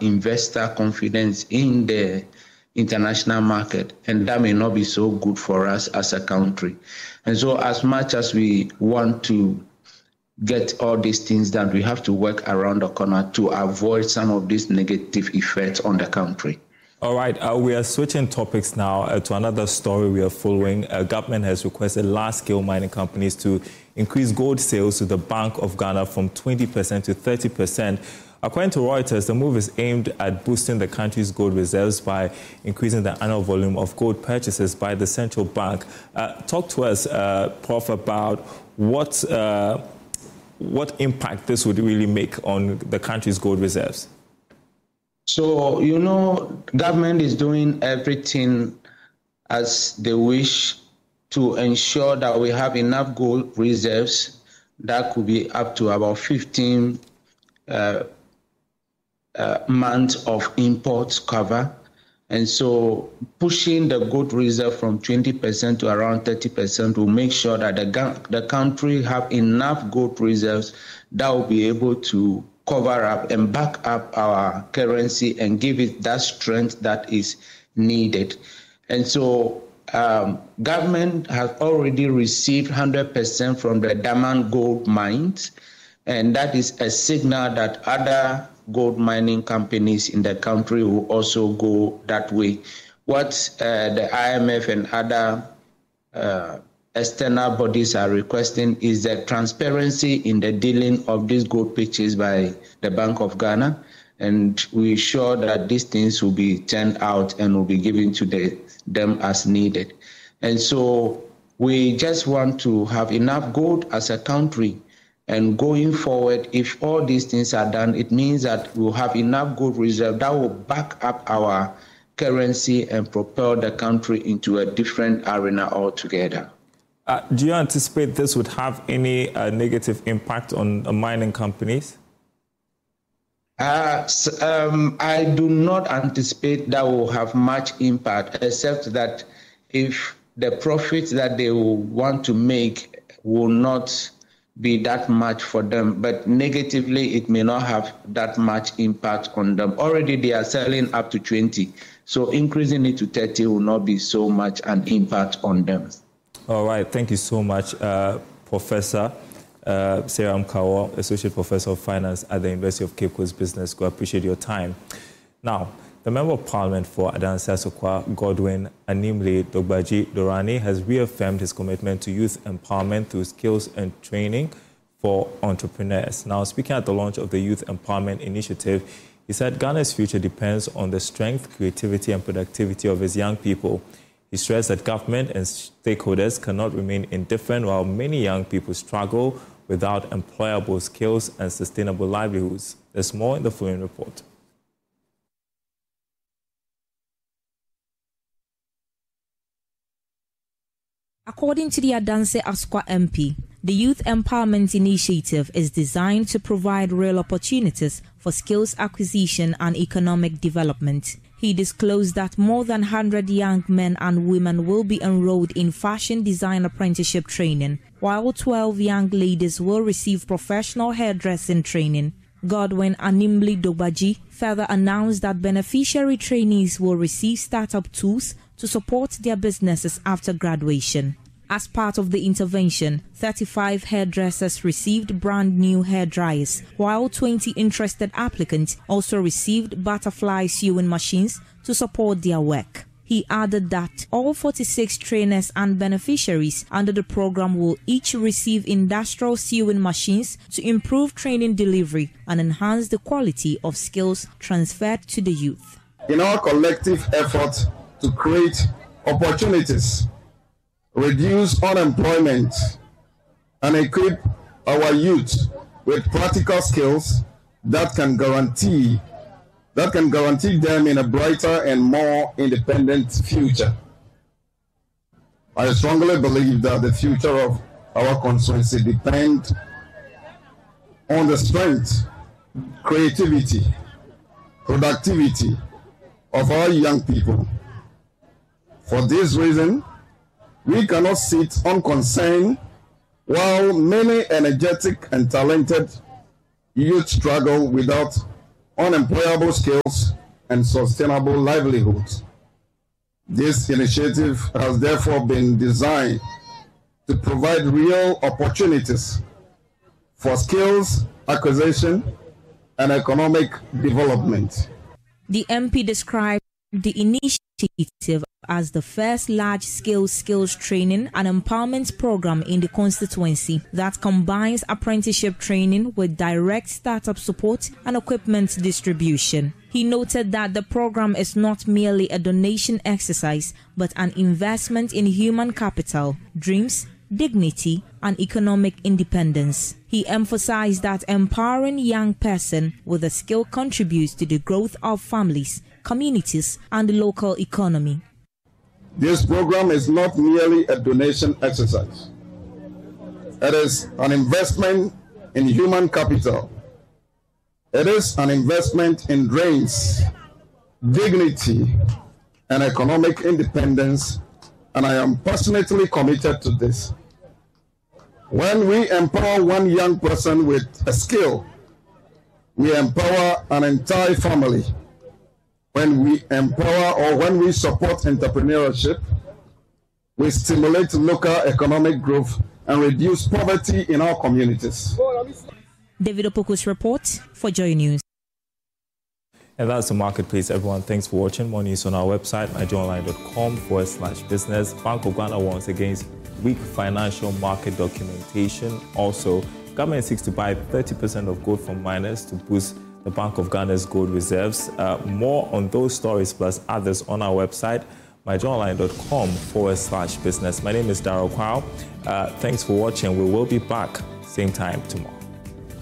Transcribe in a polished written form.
investor confidence in the international market, and that may not be so good for us as a country. And so as much as we want to get all these things done, we have to work around the corner to avoid some of these negative effects on the country. All right, we are switching topics now to another story we are following. Government has requested large-scale mining companies to increase gold sales to the Bank of Ghana from 20% to 30%. According to Reuters, the move is aimed at boosting the country's gold reserves by increasing the annual volume of gold purchases by the central bank. Talk to us, Prof, about what impact this would really make on the country's gold reserves. So, government is doing everything as they wish to ensure that we have enough gold reserves that could be up to about 15 months of imports cover. And so pushing the gold reserve from 20% to around 30% will make sure that the country have enough gold reserves that will be able to cover up and back up our currency and give it that strength that is needed. And so government has already received 100% from the Daman gold mines, and that is a signal that other gold mining companies in the country will also go that way. What the IMF and other external bodies are requesting is the transparency in the dealing of these gold purchases by the Bank of Ghana, and we're sure that these things will be turned out and will be given to them as needed. And so we just want to have enough gold as a country. And going forward, if all these things are done, it means that we'll have enough gold reserve that will back up our currency and propel the country into a different arena altogether. Do you anticipate this would have any negative impact on mining companies? I do not anticipate that will have much impact, except that if the profits that they will want to make will not be that much for them, but negatively it may not have that much impact on them. Already they are selling up to 20, so increasing it to 30 will not be so much an impact on them. All right, thank you so much, Professor Sarah Mkawo, Associate Professor of Finance at the University of Cape Coast Business School. I appreciate your time. Now, the Member of Parliament for Adansi-Asokwa, Godwin Animle Dogbaji Dorani, has reaffirmed his commitment to youth empowerment through skills and training for entrepreneurs. Now, speaking at the launch of the Youth Empowerment Initiative, he said Ghana's future depends on the strength, creativity, and productivity of its young people. He stressed that government and stakeholders cannot remain indifferent while many young people struggle without employable skills and sustainable livelihoods. There's more in the following report. According to the Adansi-Asokwa MP, the Youth Empowerment Initiative is designed to provide real opportunities for skills acquisition and economic development. He disclosed that more than 100 young men and women will be enrolled in fashion design apprenticeship training, while 12 young ladies will receive professional hairdressing training. Godwin Animle Dogbaji further announced that beneficiary trainees will receive startup tools to support their businesses after graduation. As part of the intervention, 35 hairdressers received brand new hairdryers, while 20 interested applicants also received butterfly sewing machines to support their work. He added that all 46 trainers and beneficiaries under the program will each receive industrial sewing machines to improve training delivery and enhance the quality of skills transferred to the youth. In our collective effort to create opportunities, reduce unemployment, and equip our youth with practical skills that can guarantee them in a brighter and more independent future. I strongly believe that the future of our constituency depends on the strength, creativity, productivity of our young people. For this reason, we cannot sit unconcerned while many energetic and talented youth struggle without unemployable skills and sustainable livelihoods. This initiative has therefore been designed to provide real opportunities for skills acquisition and economic development. The MP described the initiative as the first large-scale skills training and empowerment program in the constituency that combines apprenticeship training with direct startup support and equipment distribution. He noted that the program is not merely a donation exercise, but an investment in human capital, dreams, dignity, and economic independence. He emphasized that empowering young person with a skill contributes to the growth of families, communities, and the local economy. This program is not merely a donation exercise. It is an investment in human capital. It is an investment in dreams, dignity, and economic independence, and I am passionately committed to this. When we empower one young person with a skill, we empower an entire family. When we empower or when we support entrepreneurship, we stimulate local economic growth and reduce poverty in our communities. David Opoku's report for Joy News. And that's the marketplace, everyone. Thanks for watching. More news on our website, nigeriaonline.com/business. Bank of Ghana warns against weak financial market documentation. Also, government seeks to buy 30% of gold from miners to boost the Bank of Ghana's gold reserves. More on those stories plus others on our website, nigeriaonline.com/business. My name is Darrell Kwao. Thanks for watching. We will be back same time tomorrow.